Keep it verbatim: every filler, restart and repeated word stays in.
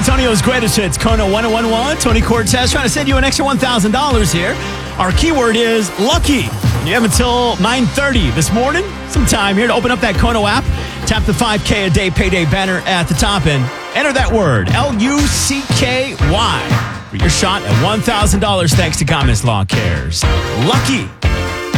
Antonio's greatest hits, Kona one oh one one. Tony Cortez trying to send you an extra one thousand dollars here. Our keyword is lucky. You have until nine thirty this morning, some time here to open up that Kona app. Tap the five K a day payday banner at the top and enter that word, L U C K Y, for your shot at one thousand dollars thanks to Gamis Law Cares. Lucky.